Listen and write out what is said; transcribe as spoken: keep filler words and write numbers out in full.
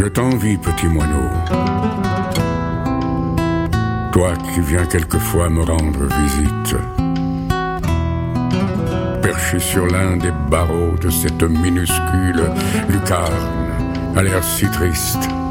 Je t'envie, petit moineau. Toi qui viens quelquefois me rendre visite, perché sur l'un des barreaux de cette minuscule lucarne, à l'air si triste.